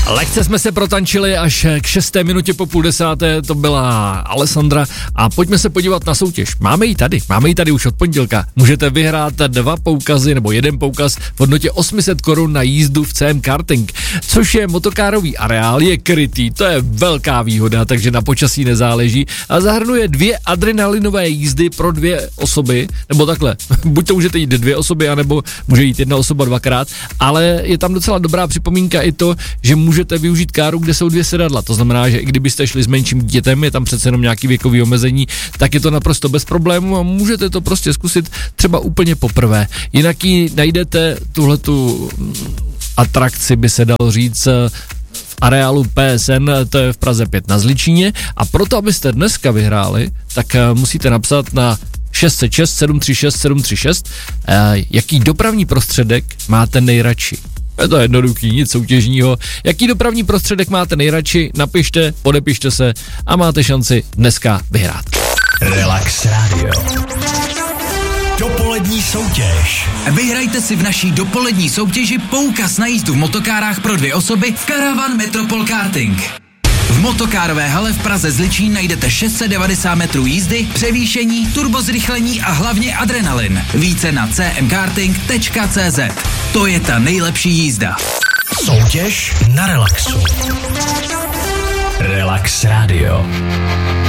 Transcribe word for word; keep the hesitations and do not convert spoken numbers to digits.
Lehce jsme se protančili až k šesté minutě po půl desáté, to byla Alessandra a pojďme se podívat na soutěž. Máme ji tady, máme ji tady už od pondělka. Můžete vyhrát dva poukazy nebo jeden poukaz v hodnotě osm set korun na jízdu v C M Karting, což je motokárový areál, je krytý, to je velká výhoda, takže na počasí nezáleží a zahrnuje dvě adrenalinové jízdy pro dvě osoby, nebo takhle, buď to můžete jít dvě osoby, anebo může jít jedna osoba dvakrát, ale je tam docela dobrá připomínka i to, že můžete využít káru, kde jsou dvě sedadla. To znamená, že i kdybyste šli s menším dítětem, je tam přece jenom nějaký věkový omezení, tak je to naprosto bez problémů a můžete to prostě zkusit třeba úplně poprvé. Jinak ji najdete, tuhletu atrakci by se dalo říct, v areálu P S N, to je v Praze pět na Zličíně, a proto, abyste dneska vyhráli, tak musíte napsat na šest set šest sedm tři šest sedm tři šest, jaký dopravní prostředek máte nejradši. Je to jednoduchý, nic soutěžního. Jaký dopravní prostředek máte nejradši, napište, podepište se a máte šanci dneska vyhrát. Relax Radio. Dopolední soutěž. Vyhrajte si v naší dopolední soutěži poukaz na jízdu v motokárách pro dvě osoby v Caravan Metropol Karting. V motokárové hale v Praze Zličín najdete šest set devadesát metrů jízdy, převýšení, turbozrychlení a hlavně adrenalin. Více na c m karting tečka c z. To je ta nejlepší jízda. Soutěž na relaxu. Relax Radio.